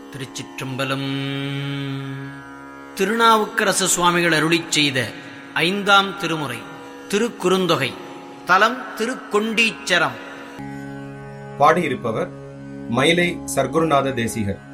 திருச்சிற்றம்பலம். திருநாவுக்கரசு சுவாமிகள் அருளிச் செய்த 5ஆம் திருமுறை திருக்குறுந்தொகை. தலம் திருக்கொண்டீச்சரம். பாடியிருப்பவர் மயிலை சர்க்குருநாத தேசிகர்.